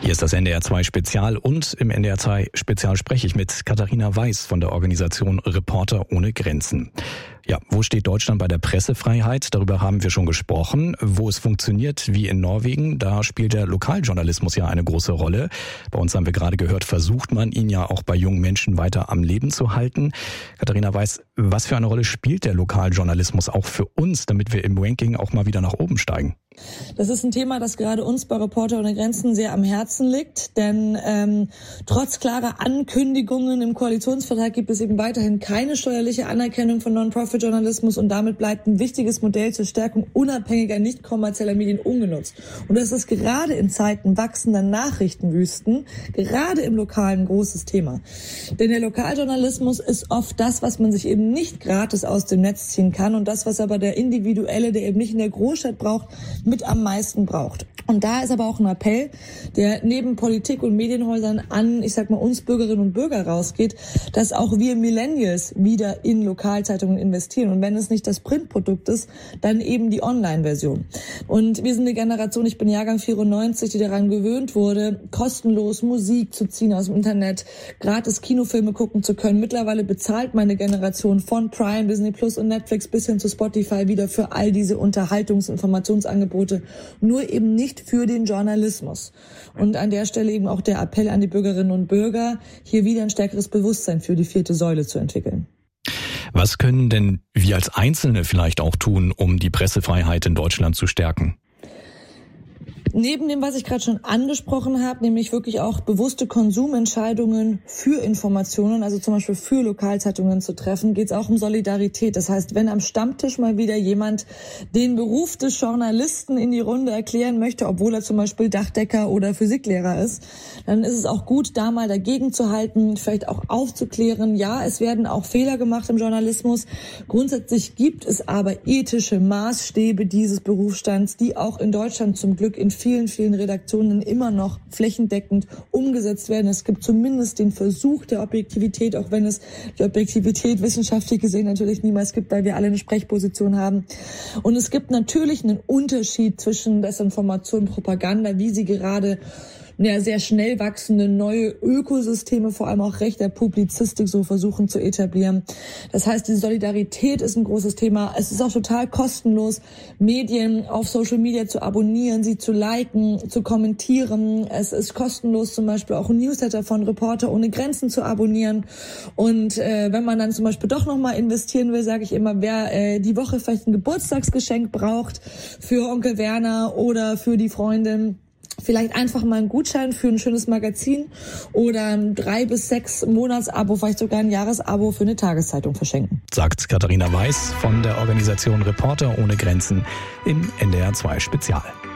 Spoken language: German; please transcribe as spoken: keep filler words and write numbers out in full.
Hier ist das N D R zwei Spezial und im N D R zwei Spezial spreche ich mit Katharina Weiß von der Organisation Reporter ohne Grenzen. Ja, wo steht Deutschland bei der Pressefreiheit? Darüber haben wir schon gesprochen. Wo es funktioniert wie in Norwegen, da spielt der Lokaljournalismus ja eine große Rolle. Bei uns haben wir gerade gehört, versucht man ihn ja auch bei jungen Menschen weiter am Leben zu halten. Katharina Weiß, was für eine Rolle spielt der Lokaljournalismus auch für uns, damit wir im Ranking auch mal wieder nach oben steigen? Das ist ein Thema, das gerade uns bei Reporter ohne Grenzen sehr am Herzen liegt, denn ähm, trotz klarer Ankündigungen im Koalitionsvertrag gibt es eben weiterhin keine steuerliche Anerkennung von Non-Profit-Journalismus und damit bleibt ein wichtiges Modell zur Stärkung unabhängiger, nicht kommerzieller Medien ungenutzt. Und das ist gerade in Zeiten wachsender Nachrichtenwüsten, gerade im Lokalen ein großes Thema. Denn der Lokaljournalismus ist oft das, was man sich eben nicht gratis aus dem Netz ziehen kann und das, was aber der Individuelle, der eben nicht in der Großstadt braucht, mit am meisten braucht. Und da ist aber auch ein Appell, der neben Politik und Medienhäusern an, ich sag mal, uns Bürgerinnen und Bürger rausgeht, dass auch wir Millennials wieder in Lokalzeitungen investieren. Und wenn es nicht das Printprodukt ist, dann eben die Online-Version. Und wir sind eine Generation, ich bin Jahrgang vierundneunzig, die daran gewöhnt wurde, kostenlos Musik zu ziehen aus dem Internet, gratis Kinofilme gucken zu können. Mittlerweile bezahlt meine Generation von Prime, Disney Plus und Netflix bis hin zu Spotify wieder für all diese Unterhaltungs- und Informationsangebote. Nur eben nicht für den Journalismus. Und an der Stelle eben auch der Appell an die Bürgerinnen und Bürger, hier wieder ein stärkeres Bewusstsein für die vierte Säule zu entwickeln. Was können denn wir als Einzelne vielleicht auch tun, um die Pressefreiheit in Deutschland zu stärken? Neben dem, was ich gerade schon angesprochen habe, nämlich wirklich auch bewusste Konsumentscheidungen für Informationen, also zum Beispiel für Lokalzeitungen zu treffen, geht es auch um Solidarität. Das heißt, wenn am Stammtisch mal wieder jemand den Beruf des Journalisten in die Runde erklären möchte, obwohl er zum Beispiel Dachdecker oder Physiklehrer ist, dann ist es auch gut, da mal dagegen zu halten, vielleicht auch aufzuklären. Ja, es werden auch Fehler gemacht im Journalismus. Grundsätzlich gibt es aber ethische Maßstäbe dieses Berufsstands, die auch in Deutschland zum Glück in vielen, vielen Redaktionen immer noch flächendeckend umgesetzt werden. Es gibt zumindest den Versuch der Objektivität, auch wenn es die Objektivität wissenschaftlich gesehen natürlich niemals gibt, weil wir alle eine Sprechposition haben. Und es gibt natürlich einen Unterschied zwischen Desinformation und Propaganda, wie sie gerade ja, sehr schnell wachsende neue Ökosysteme, vor allem auch Recht der Publizistik, so versuchen zu etablieren. Das heißt, die Solidarität ist ein großes Thema. Es ist auch total kostenlos, Medien auf Social Media zu abonnieren, sie zu liken, zu kommentieren. Es ist kostenlos, zum Beispiel auch ein Newsletter von Reporter ohne Grenzen zu abonnieren. Und äh, wenn man dann zum Beispiel doch nochmal investieren will, sage ich immer, wer äh, die Woche vielleicht ein Geburtstagsgeschenk braucht für Onkel Werner oder für die Freundin, vielleicht einfach mal einen Gutschein für ein schönes Magazin oder ein drei bis sechs Monatsabo, vielleicht sogar ein Jahresabo für eine Tageszeitung verschenken. Sagt Katharina Weiß von der Organisation Reporter ohne Grenzen im N D R zwei Spezial.